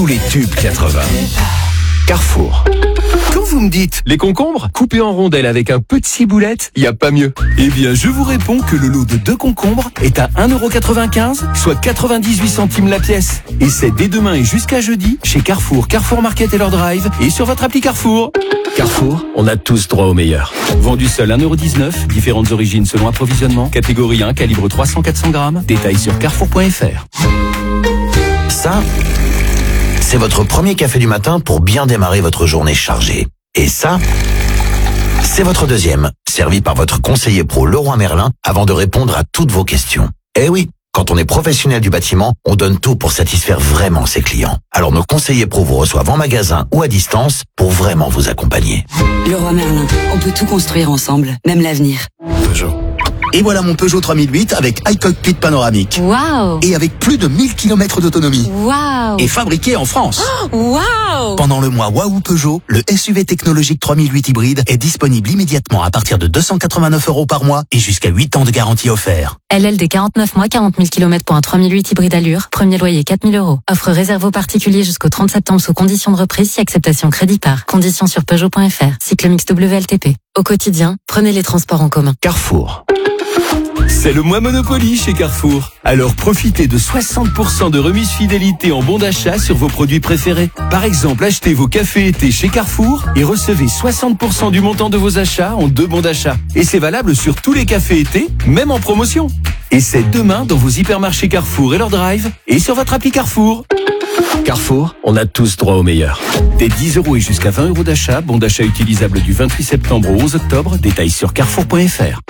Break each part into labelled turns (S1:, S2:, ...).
S1: Tous les tubes 80. Carrefour. Quand vous me dites les concombres coupés en rondelles avec un peu de ciboulette, il n'y a pas mieux. Eh bien, je vous réponds que le lot de 2 concombres est à 1,95€, soit 98 centimes la pièce. Et c'est dès demain et jusqu'à jeudi chez Carrefour, Carrefour Market et leur drive et sur votre appli Carrefour. Carrefour, on a tous droit au meilleur. Vendu seul 1,19€, différentes origines selon approvisionnement, catégorie 1, calibre 300-400 grammes. Détails sur carrefour.fr.
S2: Ça, c'est votre premier café du matin pour bien démarrer votre journée chargée. Et ça, c'est votre deuxième, servi par votre conseiller pro Leroy Merlin avant de répondre à toutes vos questions. Eh oui, quand on est professionnel du bâtiment, on donne tout pour satisfaire vraiment ses clients. Alors nos conseillers pro vous reçoivent en magasin ou à distance pour vraiment vous accompagner.
S3: Leroy Merlin, on peut tout construire ensemble, même l'avenir.
S2: Peugeot.
S4: Et voilà mon Peugeot 3008 avec iCockpit panoramique.
S3: Waouh!
S4: Et avec plus de 1000 km d'autonomie.
S3: Waouh!
S4: Et fabriqué en France.
S3: Waouh!
S4: Pendant le mois Waouh Peugeot, le SUV technologique 3008 hybride est disponible immédiatement à partir de 289€ par mois et jusqu'à 8 ans de garantie offert.
S5: LLD 49 mois, 40 000 km pour un 3008 hybride allure. Premier loyer 4 000 €. Offre réservée aux particuliers jusqu'au 30 septembre sous conditions de reprise si acceptation crédit par. Conditions sur Peugeot.fr. Cycle mix WLTP. Au quotidien, prenez les transports en commun.
S1: Carrefour. C'est le mois Monopoly chez Carrefour. Alors profitez de 60% de remise fidélité en bon d'achat sur vos produits préférés. Par exemple, achetez vos cafés été chez Carrefour et recevez 60% du montant de vos achats en 2 bons d'achat. Et c'est valable sur tous les cafés été, même en promotion. Et c'est demain dans vos hypermarchés Carrefour et leur drive et sur votre appli Carrefour. Carrefour, on a tous droit au meilleur. Des 10€ et jusqu'à 20€ d'achat, bon d'achat utilisable du 28 septembre au 11 octobre. Détails sur carrefour.fr.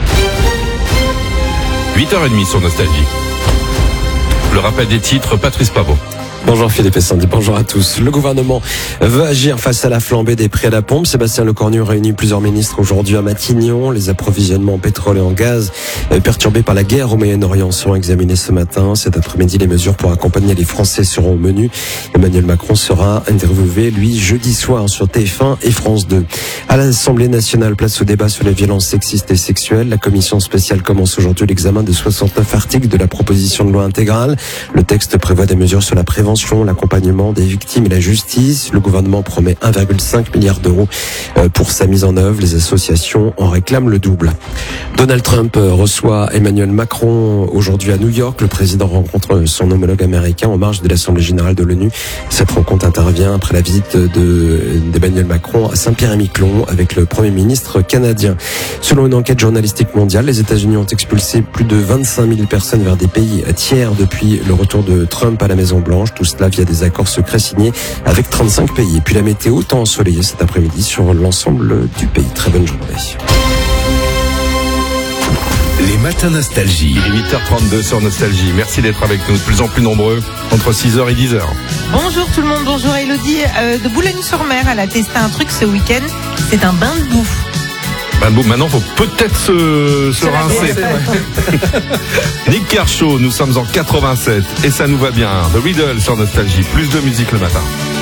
S6: 8h30 sur Nostalgie. Le rappel des titres, Patrice Pavot.
S7: Bonjour Philippe et Sandy, bonjour à tous. Le gouvernement veut agir face à la flambée des prix à la pompe. Sébastien Lecornu réunit plusieurs ministres aujourd'hui à Matignon. Les approvisionnements en pétrole et en gaz perturbés par la guerre au Moyen-Orient seront examinés ce matin. Cet après-midi, les mesures pour accompagner les Français seront au menu. Emmanuel Macron sera interviewé, lui, jeudi soir sur TF1 et France 2. À l'Assemblée nationale, place au débat sur les violences sexistes et sexuelles. La commission spéciale commence aujourd'hui l'examen de 69 articles de la proposition de loi intégrale. Le texte prévoit des mesures sur la prévention, l'accompagnement des victimes et la justice. Le gouvernement promet 1,5 milliard d'euros pour sa mise en œuvre. Les associations en réclament le double. Donald Trump reçoit Emmanuel Macron aujourd'hui à New York. Le président rencontre son homologue américain en marge de l'Assemblée générale de l'ONU. Cette rencontre intervient après la visite d'Emmanuel Macron à Saint-Pierre-et-Miquelon avec le Premier ministre canadien. Selon une enquête journalistique mondiale, les États-Unis ont expulsé plus de 25 000 personnes vers des pays tiers depuis le retour de Trump à la Maison-Blanche. Tout cela via des accords secrets signés avec 35 pays. Et puis la météo, temps ensoleillé cet après-midi sur l'ensemble du pays. Très bonne journée.
S1: Les matins Nostalgie.
S6: Il est 8h32 sur Nostalgie. Merci d'être avec nous, de plus en plus nombreux, entre 6h et 10h.
S8: Bonjour tout le monde, bonjour Elodie de Boulogne-sur-Mer. Elle a testé un truc ce week-end, c'est un bain de boue.
S6: Maintenant, faut peut-être se rincer. Nick Kershaw, nous sommes en 87 et ça nous va bien. The Riddle sur Nostalgie, plus de musique le matin.